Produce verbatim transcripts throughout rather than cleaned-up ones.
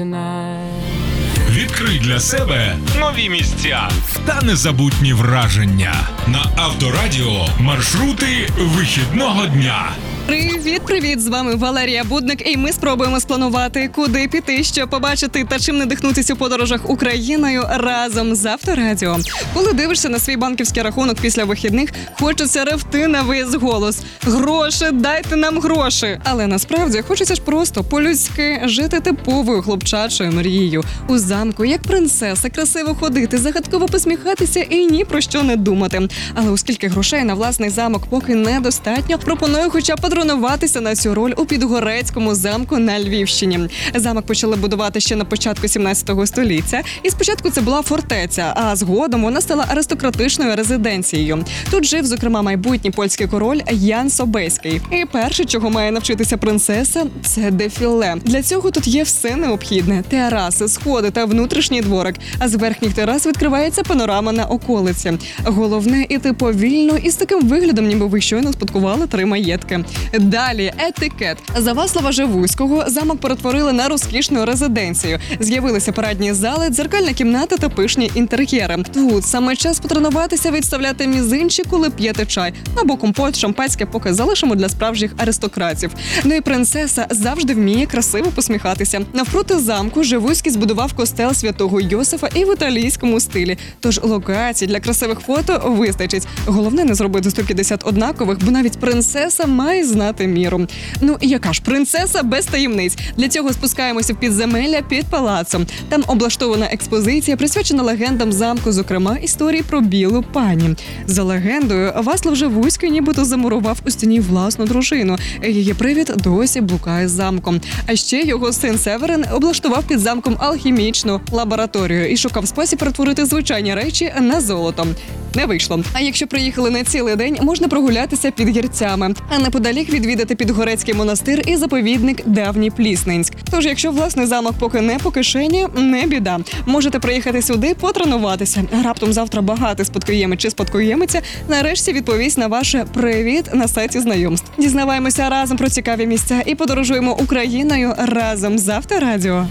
Відкрий для себе нові місця та незабутні враження. На Авторадіо маршрути вихідного дня. Привіт-привіт! З вами Валерія Будник, і ми спробуємо спланувати, куди піти, що побачити та чим надихнутися у подорожах Україною разом з Авторадіо. Коли дивишся на свій банківський рахунок після вихідних, хочеться ревти на весь голос. Гроші, дайте нам гроші! Але насправді хочеться ж просто по-людськи жити типовою хлопчачою мрією. У замку, як принцеса, красиво ходити, загадково посміхатися і ні про що не думати. Але оскільки грошей на власний замок поки недостатньо, пропоную хоча б патронуватися на цю роль у Підгорецькому замку на Львівщині. Замок почали будувати ще на початку сімнадцятого століття, і спочатку це була фортеця, а згодом вона стала аристократичною резиденцією. Тут жив, зокрема, майбутній польський король Ян Собеський. І перше, чого має навчитися принцеса, це дефіле. Для цього тут є все необхідне: тераси, сходи та внутрішній дворик. А з верхніх терас відкривається панорама на околиці. Головне – іти повільно і з таким виглядом, ніби ви щойно спадкували три маєтки. Далі етикет. За Васлава Живуського замок перетворили на розкішну резиденцію. З'явилися парадні зали, дзеркальна кімната та пишні інтер'єри. Тут саме час потренуватися відставляти мізинчик, коли п'єте чай. Або компот, шампанське поки залишимо для справжніх аристократів. Ну і принцеса завжди вміє красиво посміхатися. Навпроти замку Живуський збудував костел святого Йосифа і в італійському стилі. Тож локацій для красивих фото вистачить. Головне не зробити сто п'ятдесят однакових, бо навіть принцеса має знати міру. Ну і яка ж принцеса без таємниць? Для цього спускаємося в підземелля під палацом. Там облаштована експозиція, присвячена легендам замку, зокрема історії про білу пані. За легендою, Васлав Живуський нібито замурував у стіні власну дружину. Її привід досі блукає замком. А ще його син Северин облаштував під замком алхімічну лабораторію і шукав спосіб перетворити звичайні речі на золото. Не вийшло. А якщо приїхали на цілий день, можна прогулятися під гірцями, а неподалік відвідати Підгорецький монастир і заповідник Давній Плісненськ. Тож, якщо власний замок поки не по кишені, не біда. Можете приїхати сюди потренуватися. Раптом завтра багатий спадкоємець чи спадкоємиця нарешті відповість на ваше «Привіт» на сайті знайомств. Дізнаваємося разом про цікаві місця і подорожуємо Україною разом з Авторадіо.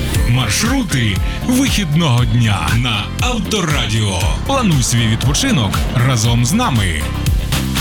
Маршрути вихідного дня на Авторадіо. Плануй свій відпочинок разом з нами.